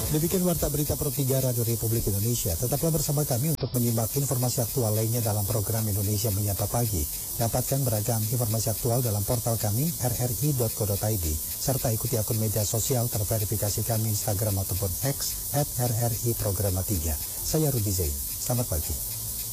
Demikian Warta Berita Pro 3 Radio Republik Indonesia. Tetaplah bersama kami untuk menyimak informasi aktual lainnya dalam program Indonesia Menyapa Pagi. Dapatkan beragam informasi aktual dalam portal kami rri.co.id, serta ikuti akun media sosial terverifikasi kami Instagram ataupun X @RRI Programa 3. Saya Rudi Zain. Selamat pagi.